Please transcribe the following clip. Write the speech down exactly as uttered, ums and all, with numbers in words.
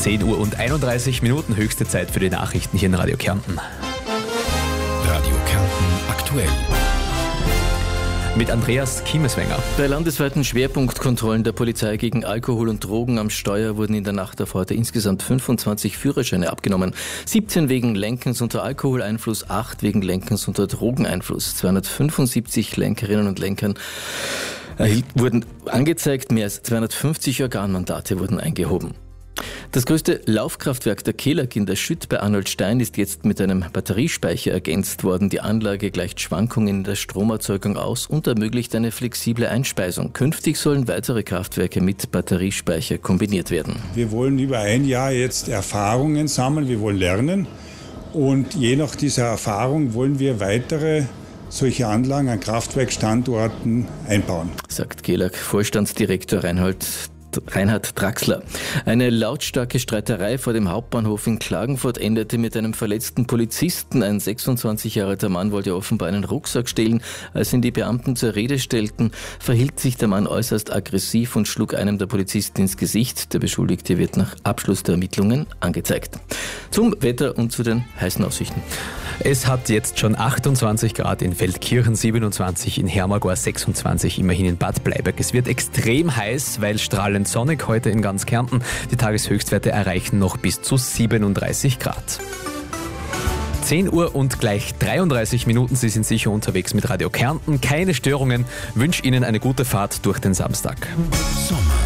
zehn Uhr und einunddreißig Minuten, höchste Zeit für die Nachrichten hier in Radio Kärnten. Radio Kärnten aktuell. Mit Andreas Kiemeswenger. Bei landesweiten Schwerpunktkontrollen der Polizei gegen Alkohol und Drogen am Steuer wurden in der Nacht auf heute insgesamt fünfundzwanzig Führerscheine abgenommen. siebzehn wegen Lenkens unter Alkoholeinfluss, acht wegen Lenkens unter Drogeneinfluss. zweihundertfünfundsiebzig Lenkerinnen und Lenkern erhielt, wurden angezeigt, mehr als zweihundertfünfzig Organmandate wurden eingehoben. Das größte Laufkraftwerk der Kelag in der Schütt bei Arnoldstein ist jetzt mit einem Batteriespeicher ergänzt worden. Die Anlage gleicht Schwankungen in der Stromerzeugung aus und ermöglicht eine flexible Einspeisung. Künftig sollen weitere Kraftwerke mit Batteriespeicher kombiniert werden. Wir wollen über ein Jahr jetzt Erfahrungen sammeln, wir wollen lernen und je nach dieser Erfahrung wollen wir weitere solche Anlagen an Kraftwerkstandorten einbauen, sagt Kelag-Vorstandsdirektor Reinhold Reinhard Draxler. Eine lautstarke Streiterei vor dem Hauptbahnhof in Klagenfurt endete mit einem verletzten Polizisten. Ein sechsundzwanzig Jahre alter Mann wollte offenbar einen Rucksack stehlen. Als ihn die Beamten zur Rede stellten, verhielt sich der Mann äußerst aggressiv und schlug einem der Polizisten ins Gesicht. Der Beschuldigte wird nach Abschluss der Ermittlungen angezeigt. Zum Wetter und zu den heißen Aussichten. Es hat jetzt schon achtundzwanzig Grad in Feldkirchen, siebenundzwanzig in Hermagor, sechsundzwanzig immerhin in Bad Bleiberg. Es wird extrem heiß, weil strahlend sonnig heute in ganz Kärnten. Die Tageshöchstwerte erreichen noch bis zu siebenunddreißig Grad. zehn Uhr und gleich dreiunddreißig Minuten. Sie sind sicher unterwegs mit Radio Kärnten. Keine Störungen. Wünsche Ihnen eine gute Fahrt durch den Samstag. Sommer.